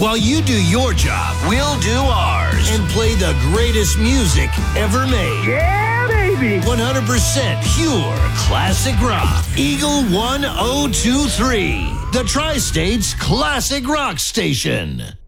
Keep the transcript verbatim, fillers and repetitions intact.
While you do your job, we'll do ours and play the greatest music ever made. Yeah, baby. one hundred percent pure classic rock. Eagle one oh two three, the Tri-State's classic rock station.